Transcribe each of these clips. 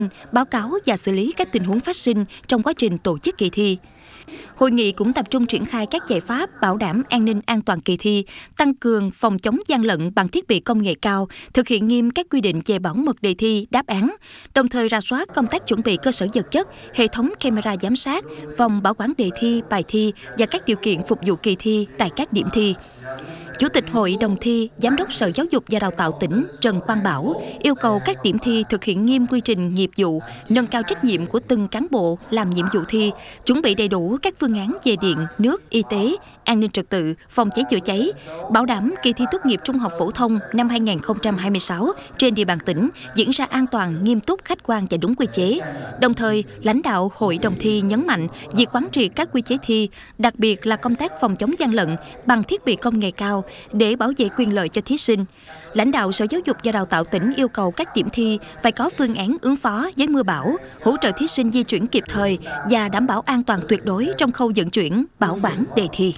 báo cáo và xử lý các tình huống phát sinh trong quá trình tổ chức kỳ thi. Hội nghị cũng tập trung triển khai các giải pháp bảo đảm an ninh an toàn kỳ thi, tăng cường phòng chống gian lận bằng thiết bị công nghệ cao, thực hiện nghiêm các quy định về bảo mật đề thi, đáp án, đồng thời rà soát công tác chuẩn bị cơ sở vật chất, hệ thống camera giám sát, phòng bảo quản đề thi, bài thi và các điều kiện phục vụ kỳ thi tại các điểm thi. Chủ tịch Hội đồng thi, Giám đốc Sở Giáo dục và Đào tạo tỉnh Trần Quang Bảo yêu cầu các điểm thi thực hiện nghiêm quy trình nghiệp vụ, nâng cao trách nhiệm của từng cán bộ làm nhiệm vụ thi, chuẩn bị đầy đủ các phương án về điện, nước, y tế, an ninh trật tự, phòng cháy chữa cháy, bảo đảm kỳ thi tốt nghiệp trung học phổ thông năm 2026 trên địa bàn tỉnh diễn ra an toàn, nghiêm túc, khách quan và đúng quy chế. Đồng thời, lãnh đạo Hội đồng thi nhấn mạnh việc quán triệt các quy chế thi, đặc biệt là công tác phòng chống gian lận bằng thiết bị công nghệ cao để bảo vệ quyền lợi cho thí sinh. Lãnh đạo Sở Giáo dục và Đào tạo tỉnh yêu cầu các điểm thi phải có phương án ứng phó với mưa bão, hỗ trợ thí sinh di chuyển kịp thời và đảm bảo an toàn tuyệt đối trong khâu vận chuyển, bảo quản đề thi.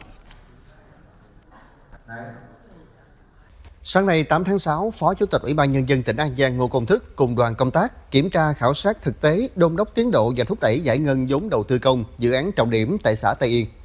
Sáng nay 8 tháng 6, Phó Chủ tịch Ủy ban Nhân dân tỉnh An Giang Ngô Công Thức cùng đoàn công tác kiểm tra khảo sát thực tế, đôn đốc tiến độ và thúc đẩy giải ngân vốn đầu tư công dự án trọng điểm tại xã Tây Yên.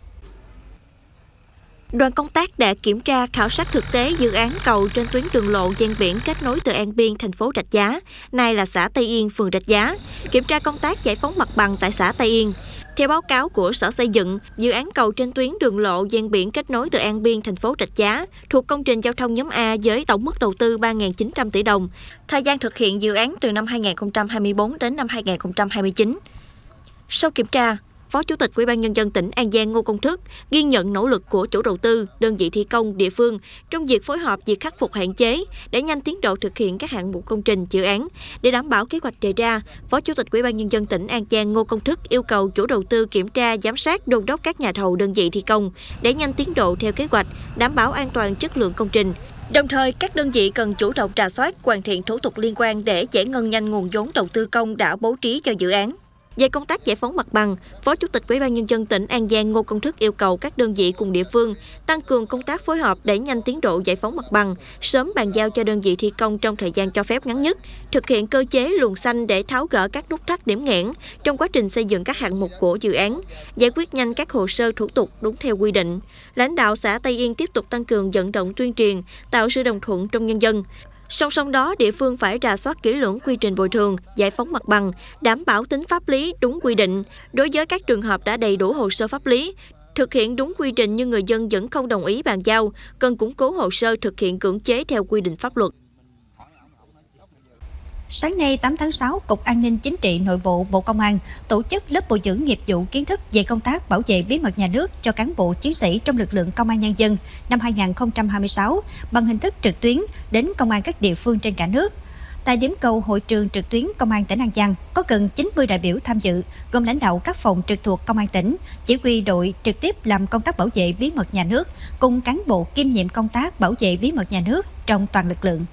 Đoàn công tác đã kiểm tra khảo sát thực tế dự án cầu trên tuyến đường lộ ven biển kết nối từ An Biên, thành phố Rạch Giá, nay là xã Tây Yên, phường Rạch Giá, kiểm tra công tác giải phóng mặt bằng tại xã Tây Yên. Theo báo cáo của Sở Xây dựng, dự án cầu trên tuyến đường lộ ven biển kết nối từ An Biên, thành phố Rạch Giá thuộc công trình giao thông nhóm A với tổng mức đầu tư 3.900 tỷ đồng. Thời gian thực hiện dự án từ năm 2024 đến năm 2029. Sau kiểm tra, Phó Chủ tịch Ủy ban Nhân dân tỉnh An Giang Ngô Công Thức ghi nhận nỗ lực của chủ đầu tư, đơn vị thi công, địa phương trong việc phối hợp việc khắc phục hạn chế để nhanh tiến độ thực hiện các hạng mục công trình dự án. Để đảm bảo kế hoạch đề ra, Phó Chủ tịch Ủy ban Nhân dân tỉnh An Giang Ngô Công Thức yêu cầu chủ đầu tư kiểm tra, giám sát, đôn đốc các nhà thầu, đơn vị thi công để nhanh tiến độ theo kế hoạch, đảm bảo an toàn chất lượng công trình. Đồng thời, các đơn vị cần chủ động rà soát, hoàn thiện thủ tục liên quan để giải ngân nhanh nguồn vốn đầu tư công đã bố trí cho dự án. Về công tác giải phóng mặt bằng, Phó Chủ tịch Ủy ban Nhân dân tỉnh An Giang Ngô Công Thức yêu cầu các đơn vị cùng địa phương tăng cường công tác phối hợp để nhanh tiến độ giải phóng mặt bằng, sớm bàn giao cho đơn vị thi công trong thời gian cho phép ngắn nhất, thực hiện cơ chế luồng xanh để tháo gỡ các nút thắt điểm nghẽn trong quá trình xây dựng các hạng mục của dự án, giải quyết nhanh các hồ sơ thủ tục đúng theo quy định. Lãnh đạo xã Tây Yên tiếp tục tăng cường vận động tuyên truyền, tạo sự đồng thuận trong nhân dân. Song song đó, địa phương phải rà soát kỹ lưỡng quy trình bồi thường, giải phóng mặt bằng, đảm bảo tính pháp lý đúng quy định. Đối với các trường hợp đã đầy đủ hồ sơ pháp lý, thực hiện đúng quy trình nhưng người dân vẫn không đồng ý bàn giao, cần củng cố hồ sơ thực hiện cưỡng chế theo quy định pháp luật. Sáng nay 8 tháng 6, Cục An ninh Chính trị Nội bộ Bộ Công an tổ chức lớp bồi dưỡng nghiệp vụ kiến thức về công tác bảo vệ bí mật nhà nước cho cán bộ chiến sĩ trong lực lượng Công an Nhân dân năm 2026 bằng hình thức trực tuyến đến công an các địa phương trên cả nước. Tại điểm cầu hội trường trực tuyến Công an tỉnh An Giang, có gần 90 đại biểu tham dự, gồm lãnh đạo các phòng trực thuộc Công an tỉnh, chỉ huy đội trực tiếp làm công tác bảo vệ bí mật nhà nước, cùng cán bộ kiêm nhiệm công tác bảo vệ bí mật nhà nước trong toàn lực lượng.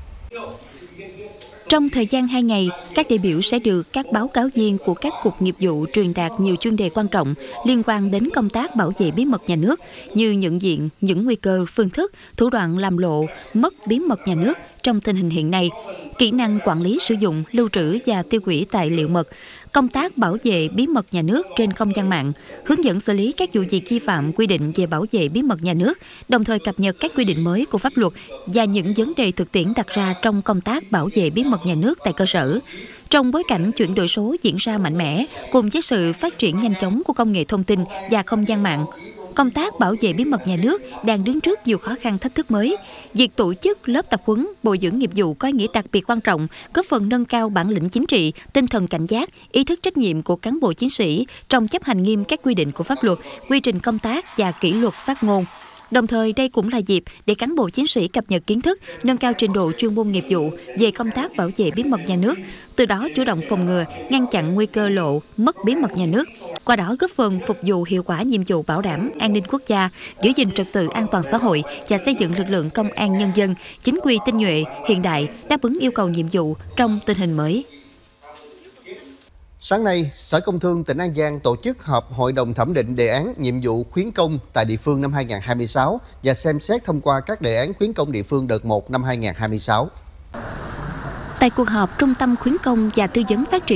Trong thời gian 2 ngày, các đại biểu sẽ được các báo cáo viên của các cục nghiệp vụ truyền đạt nhiều chuyên đề quan trọng liên quan đến công tác bảo vệ bí mật nhà nước như nhận diện những nguy cơ, phương thức, thủ đoạn làm lộ, mất bí mật nhà nước trong tình hình hiện nay, kỹ năng quản lý sử dụng, lưu trữ và tiêu hủy tài liệu mật, công tác bảo vệ bí mật nhà nước trên không gian mạng, hướng dẫn xử lý các vụ việc vi phạm quy định về bảo vệ bí mật nhà nước, đồng thời cập nhật các quy định mới của pháp luật và những vấn đề thực tiễn đặt ra trong công tác bảo vệ bí mật nhà nước tại cơ sở. Trong bối cảnh chuyển đổi số diễn ra mạnh mẽ, cùng với sự phát triển nhanh chóng của công nghệ thông tin và không gian mạng, công tác bảo vệ bí mật nhà nước đang đứng trước nhiều khó khăn thách thức mới. Việc tổ chức lớp tập huấn bồi dưỡng nghiệp vụ có ý nghĩa đặc biệt quan trọng, góp phần nâng cao bản lĩnh chính trị, tinh thần cảnh giác, ý thức trách nhiệm của cán bộ chiến sĩ trong chấp hành nghiêm các quy định của pháp luật, quy trình công tác và kỷ luật phát ngôn. Đồng thời, đây cũng là dịp để cán bộ chiến sĩ cập nhật kiến thức, nâng cao trình độ chuyên môn nghiệp vụ về công tác bảo vệ bí mật nhà nước, từ đó chủ động phòng ngừa, ngăn chặn nguy cơ lộ, mất bí mật nhà nước. Qua đó góp phần phục vụ hiệu quả nhiệm vụ bảo đảm an ninh quốc gia, giữ gìn trật tự an toàn xã hội và xây dựng lực lượng công an nhân dân, chính quy tinh nhuệ, hiện đại, đáp ứng yêu cầu nhiệm vụ trong tình hình mới. Sáng nay, Sở Công Thương tỉnh An Giang tổ chức họp Hội đồng thẩm định đề án nhiệm vụ khuyến công tại địa phương năm 2026 và xem xét thông qua các đề án khuyến công địa phương đợt 1 năm 2026. Tại cuộc họp, Trung tâm khuyến công và tư vấn phát triển